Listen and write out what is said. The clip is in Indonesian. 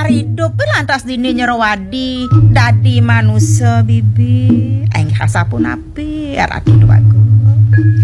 hidup lantas dini nyerowadi dadi manusia bibi aing rasa pun api araki doaku